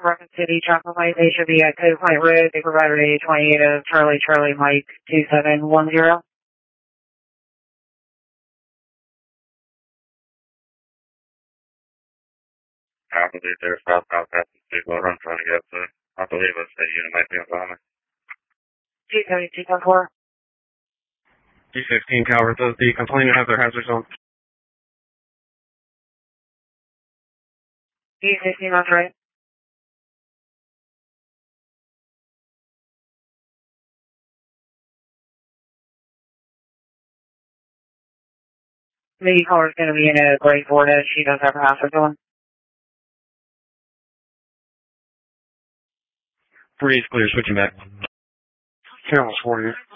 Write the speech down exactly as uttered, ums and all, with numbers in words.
Rocket City, Chocolate Light. They should be at Code Point Road. They provided a twenty-eight of Charlie Charlie Mike two seven one zero. I believe they're southbound past the state road I'm trying to get to. I believe it's a unit might be on Donna. two seven two one four. G sixteen Calvert, does the complainant have their hazards on? G sixteen, that's right. The caller's going to be in a gray Ford as she does have her hazards on. Breeze clear, switching back. Channel forty.